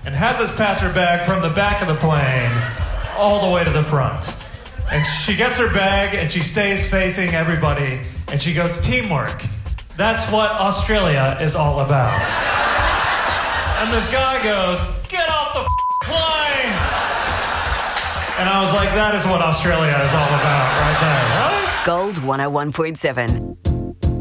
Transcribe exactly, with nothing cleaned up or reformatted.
and has us pass her bag from the back of the plane all the way to the front. And she gets her bag and she stays facing everybody and she goes, teamwork. That's what Australia is all about. And this guy goes, get off the f- plane! And I was like, that is what Australia is all about right there, right? Gold one oh one point seven.